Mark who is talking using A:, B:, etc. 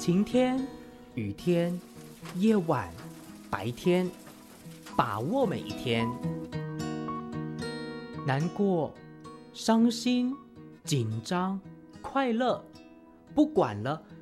A: 晴天、雨天、夜晚、白天，把握每一天。难过、伤心、紧张、快乐，不管了，